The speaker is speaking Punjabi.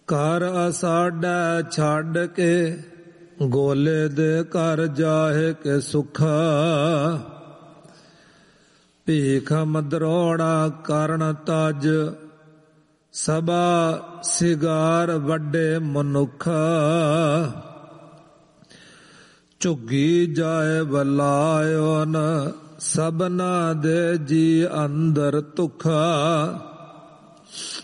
ਘਰ ਅਸਾਡਾ ਛੱਡ ਕੇ ਗੋਲੇ ਦੇ ਘਰ ਜਾਹੇ ਕੇ ਸੁਖਾ। ਭੀਖ ਮਦਰੋੜਾ ਕਰਨ ਤਜ ਸਭਾ ਸਿਗਾਰ ਵੱਡੇ ਮਨੁੱਖਾ। ਝੁੱਗੀ ਜਾਏ ਬਲਾਇਓ ਨ ਸਭਨਾ ਦੇ ਜੀ ਅੰਦਰ ਤੁਖਾ।